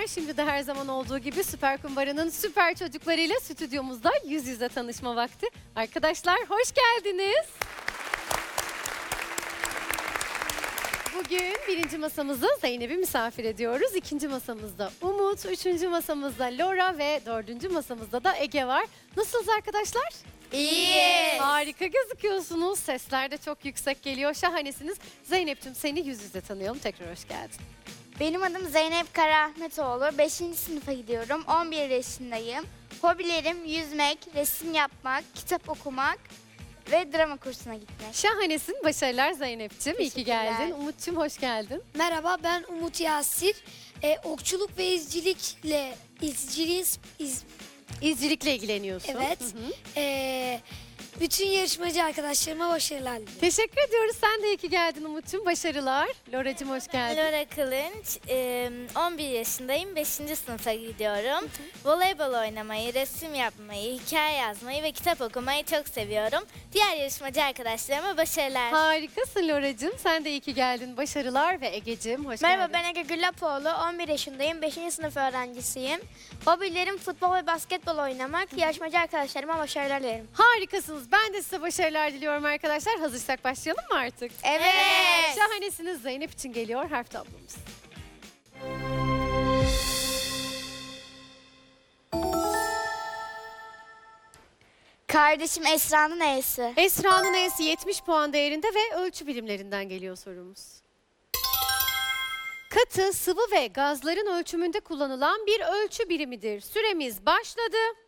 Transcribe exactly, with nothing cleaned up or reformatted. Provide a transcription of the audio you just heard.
Şimdi de her zaman olduğu gibi Süper Kumbara'nın süper çocuklarıyla stüdyomuzda yüz yüze tanışma vakti. Arkadaşlar hoş geldiniz. Bugün birinci masamızda Zeynep'i misafir ediyoruz. İkinci masamızda Umut, üçüncü masamızda Lora ve dördüncü masamızda da Ege var. Nasılsınız arkadaşlar? İyi. Harika gözüküyorsunuz. Sesler de çok yüksek geliyor. Şahanesiniz. Zeynep'ciğim seni yüz yüze tanıyalım. Tekrar hoş geldin. Benim adım Zeynep Karahmetoğlu. beşinci sınıfa gidiyorum. on bir yaşındayım. Hobilerim yüzmek, resim yapmak, kitap okumak ve drama kursuna gitmek. Şahanesin. Başarılar Zeynep'ciğim. İyi ki Teşekkürler. geldin. Umut'cum hoş geldin. Merhaba, ben Umut Yasir. Ee, okçuluk ve izcilikle izciliği iz, İzcilikle ilgileniyorsun. evet. Hı hı. Ee, bütün yarışmacı arkadaşlarıma başarılar diliyorum. Teşekkür ediyoruz. Sen de iyi ki geldin Umut'cum. Başarılar. Lora'cığım hoş geldin. Lora Kılınç, e, on bir yaşındayım, beşinci sınıfa gidiyorum. Voleybol oynamayı, resim yapmayı, hikaye yazmayı ve kitap okumayı çok seviyorum. Diğer yarışmacı arkadaşlarıma başarılar. Harikasın Lora'cığım. Sen de iyi ki geldin. Başarılar ve Ege'cim hoş Merhaba, geldin. ben Ege Güllapoğlu, on bir yaşındayım, beşinci sınıf öğrencisiyim. Hobilerim futbol ve basketbol oynamak, yarışmacı arkadaşlarıma başarılar dilerim. Harikasınız. Ben de size başarılar diliyorum arkadaşlar. Hazırsak başlayalım mı artık? Evet. Şahanesiniz. Zeynep için geliyor harf tablomuz. Kardeşim Esra'nın E'si. Esra'nın E'si yetmiş puan değerinde ve ölçü birimlerinden geliyor sorumuz. Katı, sıvı ve gazların ölçümünde kullanılan bir ölçü birimidir. Süremiz başladı.